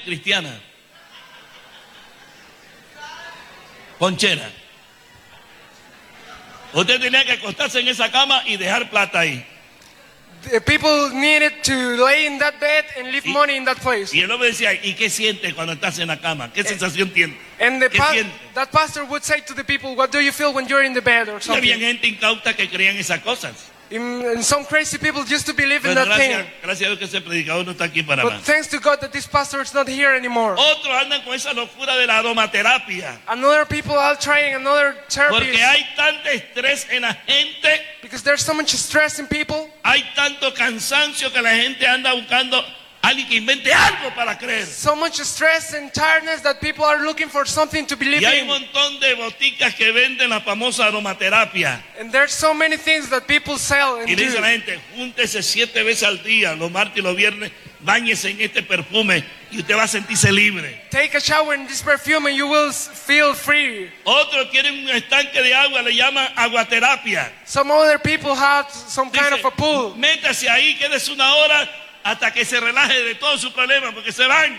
cristiana. Ponchera. Usted tenía que acostarse en esa cama y dejar plata ahí. The people needed to lay in that bed and leave money in that place. Y el hombre decía, ¿y qué sientes cuando estás en la cama? ¿Qué sensación tienes? And that pastor would say to the people, what do you feel when you're in the bed or Y something? había gente incauta que creían esas cosas. And some crazy people used to believe in Pero that thing. gracias a Dios que ese predicador no está aquí en Panamá. But thanks to God that this pastor is not here anymore. Otros andan con esa locura de la aromaterapia. Another people are trying another therapy. Porque hay tanto estrés en la gente. Because there's so much stress in people. Hay tanto cansancio que la gente anda buscando alguien que invente algo para creer. So much stress and tiredness that people are looking for something to believe Y hay un in. montón de boticas que venden la famosa aromaterapia. And there's so many things that people sell and Y le dice a la do. gente, júntese 7 veces al día, los martes y los viernes, báñese en este perfume y usted va a sentirse libre. Take a shower in this perfume and you will feel free. Otros quieren un estanque de agua, le llaman aguaterapia. Some other people have some kind of a pool. Métase ahí, quédese 1 hora hasta que se relaje de todos sus problemas, porque se van.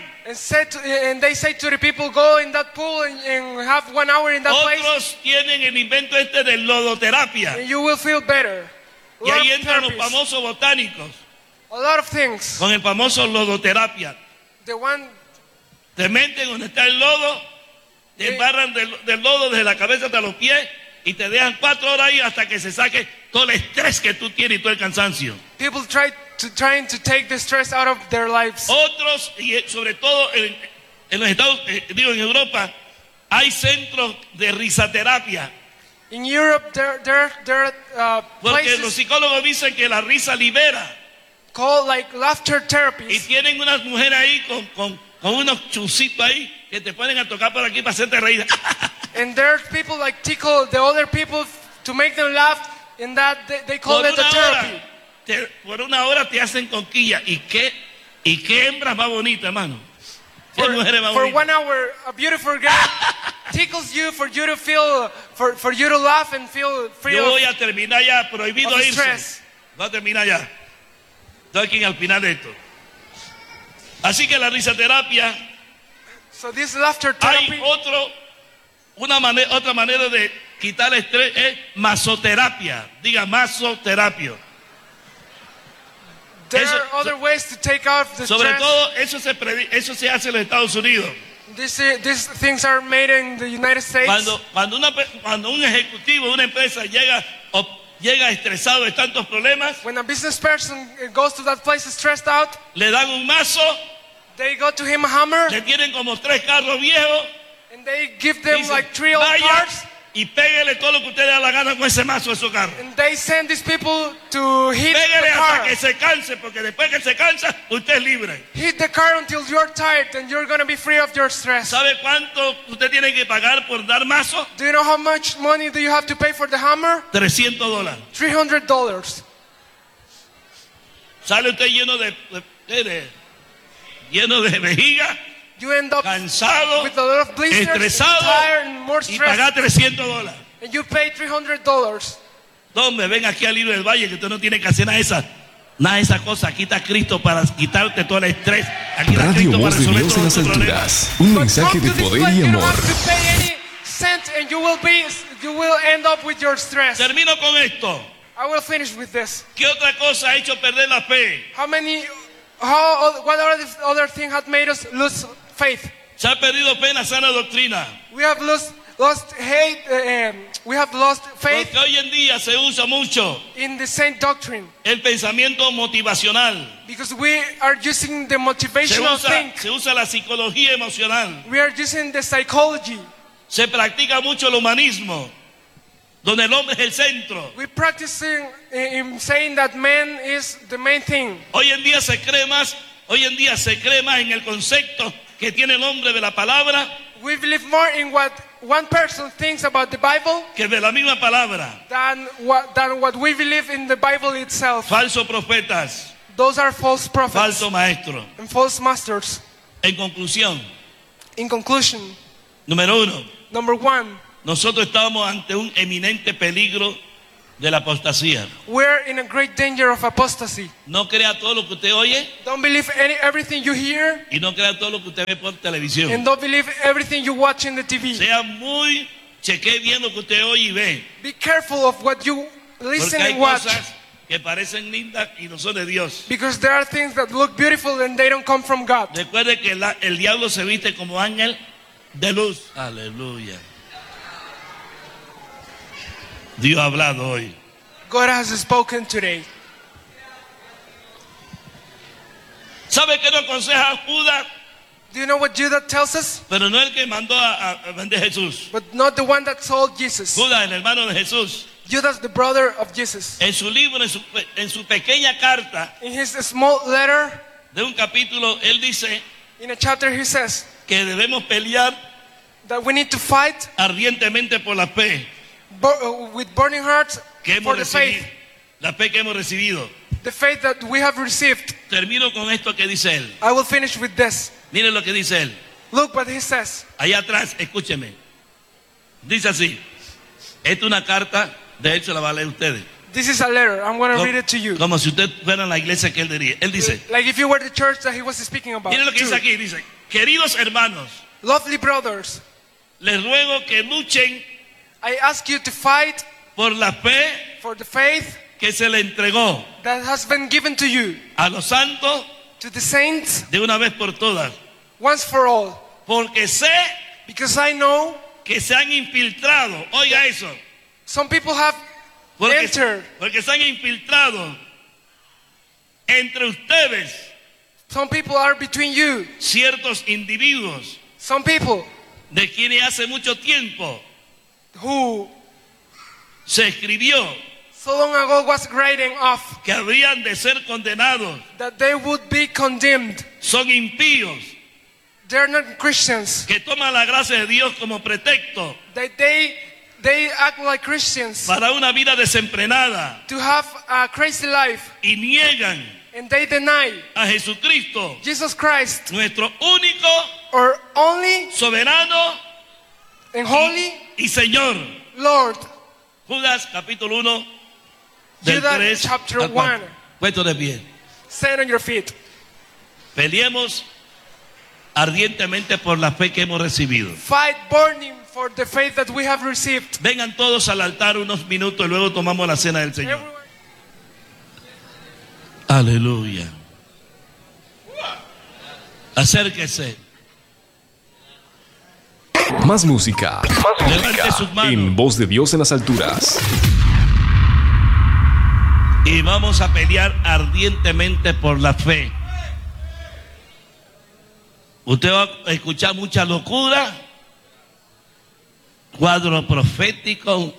And they say to the people, go in that pool and have 1 hour in that place. Otros tienen el invento este de lodoterapia. And you will feel better. Y ahí entran los famosos botánicos A lot of things. con el famoso lodoterapia. The one, Te meten donde está el lodo, te embarran del lodo desde la cabeza hasta los pies y te dejan 4 horas ahí hasta que se saque todo el estrés que tú tienes y todo el cansancio. people trying to take the stress out of their lives. Otros, y sobre todo en los Estados, en Europa, hay centros de risaterapia. In Europe, there are Porque los places psicólogos dicen que la risa libera. called like laughter Y therapies. tienen unas mujeres ahí con unos chusitos ahí que te ponen a tocar por aquí para hacerte reír. And there's people like tickle the other people to make them laugh. In that they call it a therapy. Por 1 hora te hacen conquilla. ¿Y qué hembra más bonita, hermano? ¿Qué mujeres más For bonitas? 1 hour, a beautiful girl tickles you for you to feel, for you to laugh and feel free Yo of. voy a terminar ya, prohibido of irse. stress. Voy a terminar ya. Estoy aquí al final de esto. Así que la risaterapia, So this laughter hay therapy. otra manera de quitar el estrés, es masoterapia. Diga masoterapia. There eso- are other ways to take off the Sobre stress. todo, eso se hace en los Estados Unidos. These things are made in the United States. Cuando un ejecutivo de una empresa llega estresado de tantos problemas, When a business person goes to that place stressed out, le dan un mazo, they go to him a hammer le tienen como 3 carros viejos, and they give them dicen, like 3 old vaya cars, y péguele todo lo que usted le da la gana con ese mazo de su carro. and they send these people to hit Pégale the hasta car. que se canse, porque después que se cansa, usted es libre. Hit the car until you're tired and you're going to be free of your stress. ¿Sabe cuánto usted tiene que pagar por dar mazo? Do you know how much money do you have to pay for the hammer? $300. $300. Sale usted lleno de vejiga, You end up cansado, with a lot of blisters, estresado, tired, and more y stress. pagar $300. And you pay $300. Hombre, ven aquí al Libro del Valle que usted no tiene que hacer nada de esas cosas. Aquí está Cristo para quitarte todo el estrés. Aquí está Radio Cristo para Voz de resolver Dios en todos las tus problemas. alturas. Un But mensaje come de to this poder place, y you don't amor. have to pay any cent and you will end up with your stress. Termino con esto. I will finish with this. ¿Qué otra cosa ha hecho perder la fe? What other thing had made us lose faith? Se ha perdido fe en la sana doctrina. We have lost faith Porque hoy en día se usa mucho in the same doctrine el pensamiento motivacional. because we are using the motivational thing. Se usa la psicología emocional. We are using the psychology. Se practica mucho el humanismo, donde el hombre es el centro. We're practicing in saying that man is the main thing. Hoy en día se cree más en el concepto que tiene el hombre de la palabra We believe more in what one person thinks about the Bible que de la misma palabra. than what we believe in the Bible itself. Falsos profetas, Those are false prophets falsos maestros. and false masters. En conclusión, In conclusion, número 1, number one, nosotros estamos ante un eminente peligro de la apostasía. We're in a great danger of apostasy. No crea todo lo que usted oye Don't believe everything you hear, y no crea todo lo que usted ve por televisión. and don't believe everything you watch in the TV. Chequee bien lo que usted oye y ve. Be careful of what you Porque listen hay and watch, cosas que parecen lindas y no son de Dios. because there are things that look beautiful and they don't come from God. Recuerde que el diablo se viste como ángel de luz. Aleluya. Dios ha hablado hoy. God has spoken today. ¿Sabe qué nos aconseja Judas? Do you know what Judas tells us? Pero no el que mandó a vender Jesús. But not the one that sold Jesus. Judas, el hermano de Jesús. Judas, the brother of Jesus. En su libro, en su pequeña carta In his small letter, de un capítulo, él dice in a chapter, he says que debemos pelear that we need to fight ardientemente por la fe with burning hearts que for hemos the recibido. faith. La fe que hemos recibido. The faith that we have received. Termino con esto que dice él. I will finish with this. Miren lo que dice él. Look what he says. Allá atrás, escúcheme. Dice así. Esta es una carta, de hecho la va a leer ustedes. This is a letter. I'm going to read it to you. Como si usted fuera a la iglesia que él diría. Él dice. Like if you were the church that he was speaking about. Miren lo que too. dice aquí. Dice, queridos hermanos, Lovely brothers, les ruego que luchen I ask you to fight por la fe for the faith que se le entregó that has been given to you, a los santos to the saints, de una vez por todas. once for all. Porque sé Because I know que se han infiltrado. Oiga eso. some people have entered. Porque se han infiltrado entre ustedes Some people are between you. ciertos individuos Some people de quienes hace mucho tiempo who se escribió so long ago was writing off que habrían de ser condenados. that they would be condemned. Son impíos They're not Christians. que toman la gracia de Dios como pretexto They act like Christians para una vida desenfrenada to have a crazy life, y niegan and they deny a Jesucristo, Jesus Christ, nuestro único, or only soberano and holy y Señor. Lord. Judas capítulo 1 del Judas 3 chapter al 4. 1. Puesto de pie. Stand on your feet. Peleemos ardientemente por la fe que hemos recibido. Fight burning for the faith that we have received. Vengan todos al altar unos minutos y luego tomamos la cena del Señor. Everyone, Aleluya. Acérquese. Más música. Levante sus manos. En Voz de Dios en las alturas. Y vamos a pelear ardientemente por la fe. Usted va a escuchar mucha locura, cuadro profético.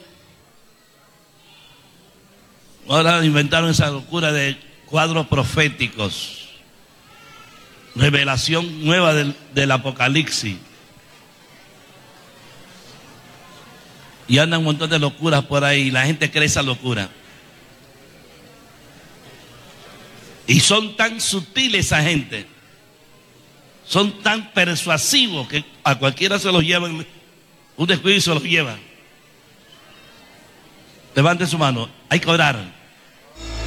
Ahora inventaron esa locura de cuadros proféticos. Revelación nueva del Apocalipsis. Y andan un montón de locuras por ahí y la gente cree esa locura. Y son tan sutiles esa gente. Son tan persuasivos que a cualquiera se los llevan. Un descuido y se los lleva. Levante su mano. Hay que orar.